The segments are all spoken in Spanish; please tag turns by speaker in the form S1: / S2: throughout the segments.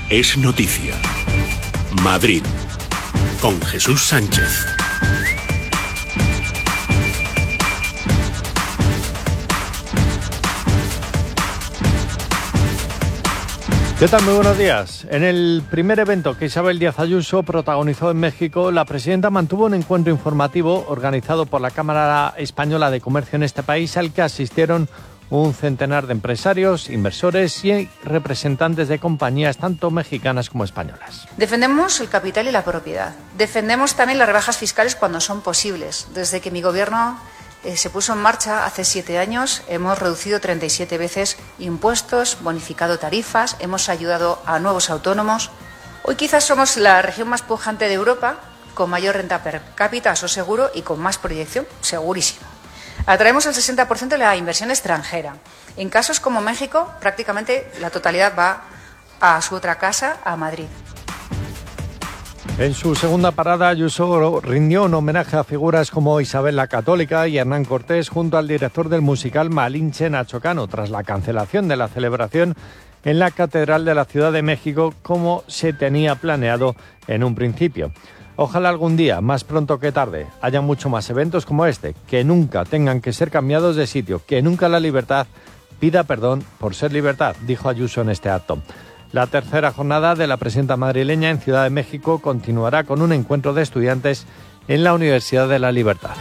S1: es noticia. Madrid, con Jesús Sánchez.
S2: ¿Qué tal? Muy buenos días. En el primer evento que Isabel Díaz Ayuso protagonizó en México, la presidenta mantuvo un encuentro informativo organizado por la Cámara Española de Comercio en este país, al que asistieron un centenar de empresarios, inversores y representantes de compañías tanto mexicanas como españolas.
S3: Defendemos el capital y la propiedad. Defendemos también las rebajas fiscales cuando son posibles. Desde que mi gobierno se puso en marcha hace 7 años, hemos reducido 37 veces impuestos, bonificado tarifas, hemos ayudado a nuevos autónomos. Hoy quizás somos la región más pujante de Europa, con mayor renta per cápita, eso seguro, y con más proyección, segurísimo. Atraemos el 60% de la inversión extranjera. En casos como México, prácticamente la totalidad va a su otra casa, a Madrid.
S2: En su segunda parada, Ayuso rindió un homenaje a figuras como Isabel la Católica y Hernán Cortés junto al director del musical Malinche, Nacho Cano, tras la cancelación de la celebración en la Catedral de la Ciudad de México como se tenía planeado en un principio. Ojalá algún día, más pronto que tarde, haya mucho más eventos como este, que nunca tengan que ser cambiados de sitio, que nunca la libertad pida perdón por ser libertad, dijo Ayuso en este acto. La tercera jornada de la presidenta madrileña en Ciudad de México continuará con un encuentro de estudiantes en la Universidad de la Libertad.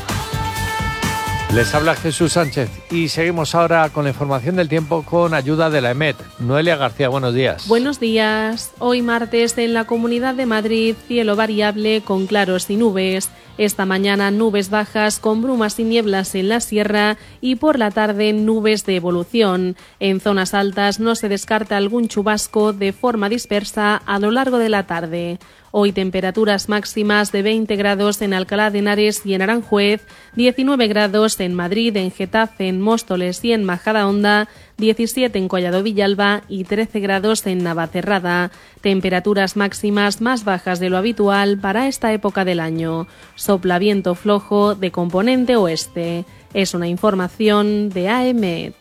S2: Les habla Jesús Sánchez y seguimos ahora con la información del tiempo con ayuda de la EMET. Noelia García, buenos días.
S4: Buenos días. Hoy martes en la Comunidad de Madrid, cielo variable con claros y nubes. Esta mañana nubes bajas con brumas y nieblas en la sierra y por la tarde nubes de evolución. En zonas altas no se descarta algún chubasco de forma dispersa a lo largo de la tarde. Hoy temperaturas máximas de 20 grados en Alcalá de Henares y en Aranjuez, 19 grados en Madrid, en Getafe, en Móstoles y en Majadahonda, 17 en Collado Villalba y 13 grados en Navacerrada. Temperaturas máximas más bajas de lo habitual para esta época del año. Sopla viento flojo de componente oeste. Es una información de AEMET.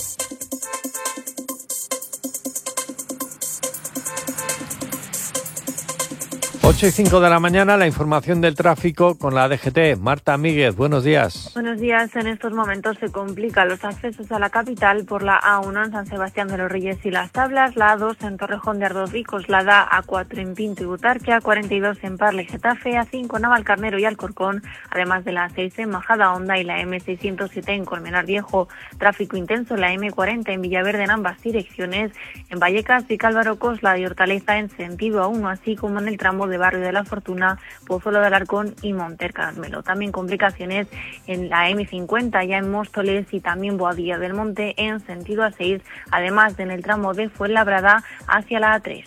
S2: 8:05 de la mañana, la información del tráfico con la DGT. Marta Míguez, buenos días.
S5: Buenos días. En estos momentos se complican los accesos a la capital por la A1 en San Sebastián de los Reyes y Las Tablas, la A2 en Torrejón de Ardoz y Coslada, A4 en Pinto y Butarque, A42 en Parla y Getafe, A5 en Navalcarnero y Alcorcón, además de la A6 en Majadahonda y la M607 en Colmenar Viejo. Tráfico intenso en la M40 en Villaverde en ambas direcciones, en Vallecas, Vicálvaro, Coslada y Hortaleza en sentido A1, así como en el tramo de Barrio de la Fortuna, Pozuelo de Alarcón y Monter Carmelo. También complicaciones en la M50 ya en Móstoles y también Boadilla del Monte en sentido A6, además de en el tramo de Fuenlabrada hacia la A3.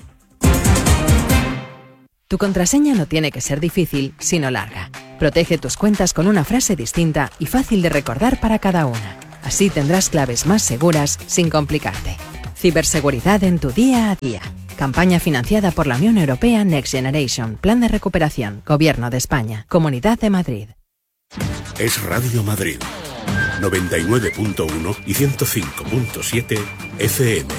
S6: Tu contraseña no tiene que ser difícil, sino larga. Protege tus cuentas con una frase distinta y fácil de recordar para cada una. Así tendrás claves más seguras sin complicarte. Ciberseguridad en tu día a día. Campaña financiada por la Unión Europea Next Generation, Plan de Recuperación, Gobierno de España, Comunidad de Madrid.
S1: Es Radio Madrid, 99.1 y 105.7 FM.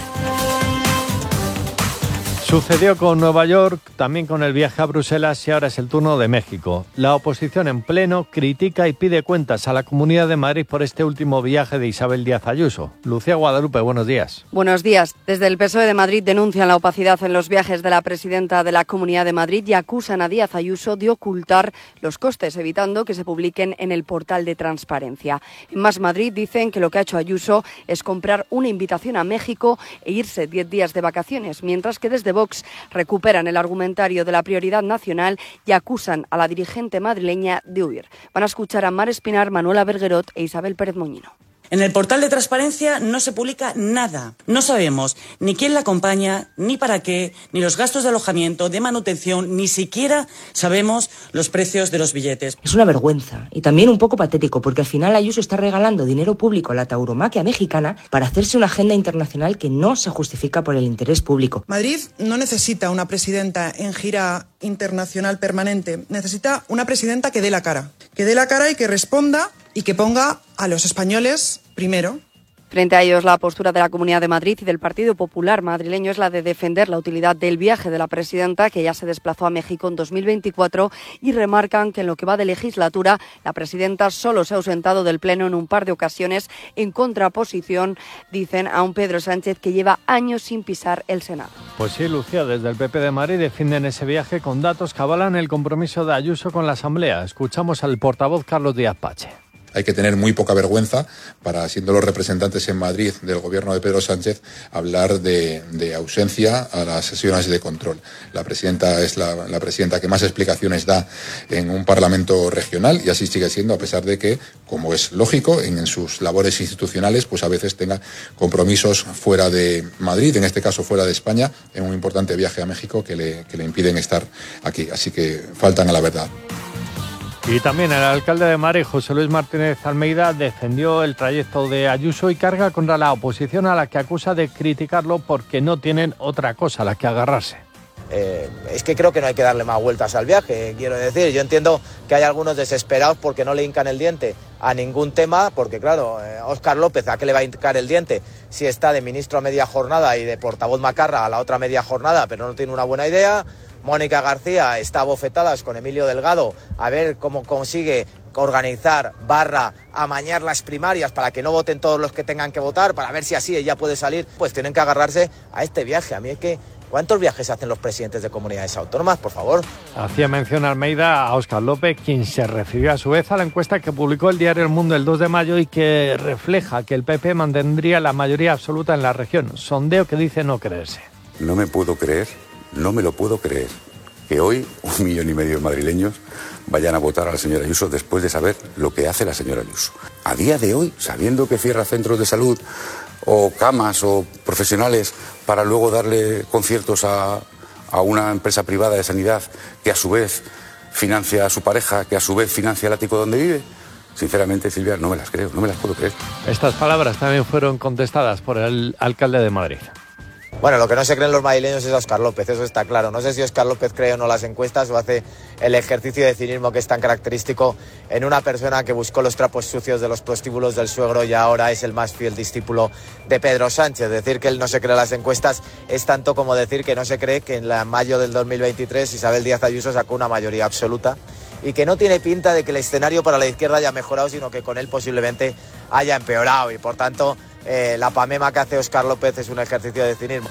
S2: Sucedió con Nueva York, también con el viaje a Bruselas y ahora es el turno de México. La oposición en pleno critica y pide cuentas a la Comunidad de Madrid por este último viaje de Isabel Díaz Ayuso. Lucía Guadalupe, buenos días.
S7: Buenos días. Desde el PSOE de Madrid denuncian la opacidad en los viajes de la presidenta de la Comunidad de Madrid y acusan a Díaz Ayuso de ocultar los costes, evitando que se publiquen en el portal de transparencia. En Más Madrid dicen que lo que ha hecho Ayuso es comprar una invitación a México e irse 10 días de vacaciones, mientras que desde Vox recuperan el argumentario de la prioridad nacional y acusan a la dirigente madrileña de huir. Van a escuchar a Mar Espinar, Manuela Berguerot e Isabel Pérez Moñino.
S8: En el portal de transparencia no se publica nada. No sabemos ni quién la acompaña, ni para qué, ni los gastos de alojamiento, de manutención, ni siquiera sabemos los precios de los billetes.
S9: Es una vergüenza y también un poco patético porque al final Ayuso está regalando dinero público a la tauromaquia mexicana para hacerse una agenda internacional que no se justifica por el interés público.
S10: Madrid no necesita una presidenta en gira internacional permanente, necesita una presidenta que dé la cara y que responda y que ponga a los españoles primero
S7: Frente a ellos, la postura de la Comunidad de Madrid y del Partido Popular madrileño es la de defender la utilidad del viaje de la presidenta, que ya se desplazó a México en 2024, y remarcan que en lo que va de legislatura, la presidenta solo se ha ausentado del Pleno en un par de ocasiones, en contraposición, dicen, a un Pedro Sánchez que lleva años sin pisar el Senado.
S2: Pues sí, Lucía, desde el PP de Madrid defienden ese viaje con datos que avalan el compromiso de Ayuso con la Asamblea. Escuchamos al portavoz Carlos Díaz Pache.
S11: Hay que tener muy poca vergüenza para, siendo los representantes en Madrid del gobierno de Pedro Sánchez, hablar de ausencia a las sesiones de control. La presidenta es la presidenta que más explicaciones da en un parlamento regional, y así sigue siendo, a pesar de que, como es lógico, en sus labores institucionales, pues a veces tenga compromisos fuera de Madrid, en este caso fuera de España, en un importante viaje a México que le impiden estar aquí. Así que faltan a la verdad.
S2: Y también el alcalde de Madrid, José Luis Martínez Almeida, defendió el trayecto de Ayuso y carga contra la oposición, a la que acusa de criticarlo porque no tienen otra cosa a la que agarrarse.
S12: Es que creo que no hay que darle más vueltas al viaje, quiero decir. Yo entiendo que hay algunos desesperados porque no le hincan el diente a ningún tema, porque claro, Óscar López, ¿a qué le va a hincar el diente si está de ministro a media jornada y de portavoz macarra a la otra media jornada, pero no tiene una buena idea? Mónica García está a bofetadas con Emilio Delgado a ver cómo consigue organizar / amañar las primarias para que no voten todos los que tengan que votar, para ver si así ella puede salir. Pues tienen que agarrarse a este viaje. A mí es que, ¿cuántos viajes hacen los presidentes de comunidades autónomas, por favor?
S2: Hacía mención Almeida a Óscar López, quien se refirió a su vez a la encuesta que publicó el diario El Mundo el 2 de mayo y que refleja que el PP mantendría la mayoría absoluta en la región. Sondeo que dice no creerse.
S13: No me lo puedo creer que hoy 1,5 millones de madrileños vayan a votar a la señora Ayuso después de saber lo que hace la señora Ayuso. A día de hoy, sabiendo que cierra centros de salud o camas o profesionales para luego darle conciertos a una empresa privada de sanidad que a su vez financia a su pareja, que a su vez financia el ático donde vive. Sinceramente, Silvia, no me las creo, no me las puedo creer.
S2: Estas palabras también fueron contestadas por el alcalde de Madrid.
S12: Bueno, lo que no se creen los madrileños es Óscar López, eso está claro. No sé si Óscar López cree o no las encuestas o hace el ejercicio de cinismo que es tan característico en una persona que buscó los trapos sucios de los prostíbulos del suegro y ahora es el más fiel discípulo de Pedro Sánchez. Decir que él no se cree las encuestas es tanto como decir que no se cree que en mayo del 2023 Isabel Díaz Ayuso sacó una mayoría absoluta y que no tiene pinta de que el escenario para la izquierda haya mejorado, sino que con él posiblemente haya empeorado y por tanto la pamema que hace Óscar López es un ejercicio de cinismo.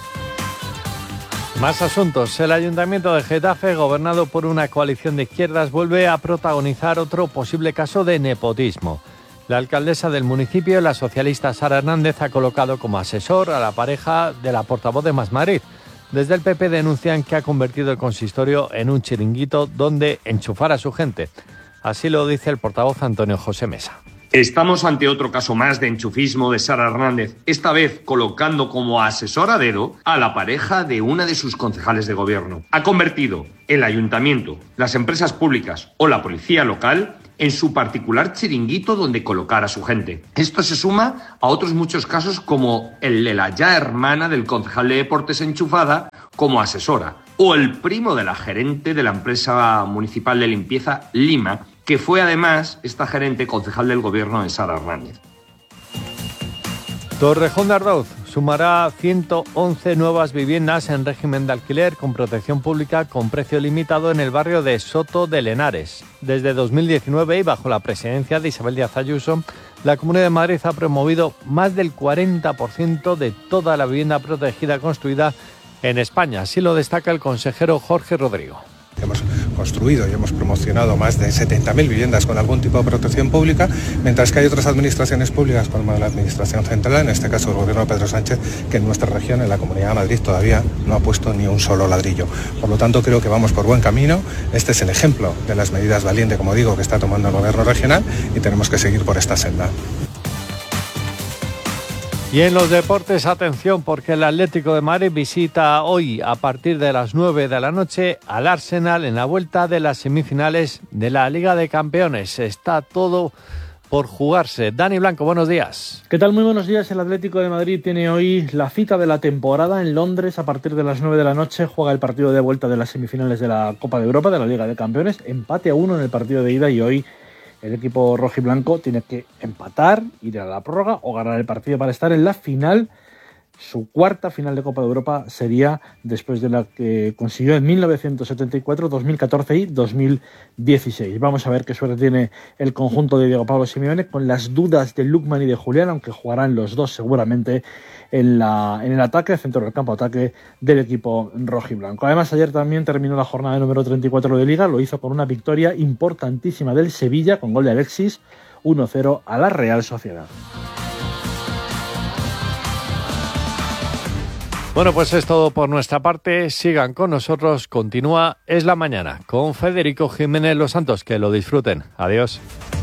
S2: Más asuntos. El Ayuntamiento de Getafe, gobernado por una coalición de izquierdas, vuelve a protagonizar otro posible caso de nepotismo. La alcaldesa del municipio, la socialista Sara Hernández, ha colocado como asesor a la pareja de la portavoz de Más Madrid. Desde el PP denuncian que ha convertido el consistorio en un chiringuito donde enchufar a su gente. Así lo dice el portavoz Antonio José Mesa.
S14: Estamos ante otro caso más de enchufismo de Sara Hernández, esta vez colocando como asesor a dedo a la pareja de una de sus concejales de gobierno. Ha convertido el ayuntamiento, las empresas públicas o la policía local en su particular chiringuito donde colocar a su gente. Esto se suma a otros muchos casos como el de la ya hermana del concejal de deportes enchufada como asesora, o el primo de la gerente de la empresa municipal de limpieza Lima, que fue además esta gerente concejal del gobierno de Sara Hernández.
S2: Torrejón de Ardoz sumará 111 nuevas viviendas en régimen de alquiler con protección pública con precio limitado en el barrio de Soto de Lenares. Desde 2019 y bajo la presidencia de Isabel Díaz Ayuso, la Comunidad de Madrid ha promovido más del 40% de toda la vivienda protegida construida en España. Así lo destaca el consejero Jorge Rodrigo.
S15: Hemos construido y hemos promocionado más de 70.000 viviendas con algún tipo de protección pública, mientras que hay otras administraciones públicas, como la Administración Central, en este caso el Gobierno de Pedro Sánchez, que en nuestra región, en la Comunidad de Madrid, todavía no ha puesto ni un solo ladrillo. Por lo tanto, creo que vamos por buen camino. Este es el ejemplo de las medidas valientes, como digo, que está tomando el Gobierno regional y tenemos que seguir por esta senda.
S2: Y en los deportes, atención, porque el Atlético de Madrid visita hoy a partir de las 9 de la noche al Arsenal en la vuelta de las semifinales de la Liga de Campeones. Está todo por jugarse. Dani Blanco, buenos días.
S16: ¿Qué tal? Muy buenos días. El Atlético de Madrid tiene hoy la cita de la temporada en Londres a partir de las 9 de la noche. Juega el partido de vuelta de las semifinales de la Copa de Europa, de la Liga de Campeones. Empate a 1 en el partido de ida y hoy El equipo rojiblanco tiene que empatar, ir a la prórroga o ganar el partido para estar en la final. Su cuarta final de Copa de Europa sería después de la que consiguió en 1974, 2014 y 2016. Vamos a ver qué suerte tiene el conjunto de Diego Pablo Simeone, con las dudas de Lookman y de Julián, aunque jugarán los dos seguramente en el ataque, centro del campo ataque del equipo rojiblanco. Además, ayer también terminó la jornada número 34 de Liga, lo hizo con una victoria importantísima del Sevilla, con gol de Alexis, 1-0 a la Real Sociedad.
S2: Bueno, pues es todo por nuestra parte. Sigan con nosotros. Continúa Es la Mañana con Federico Jiménez Los Santos. Que lo disfruten. Adiós.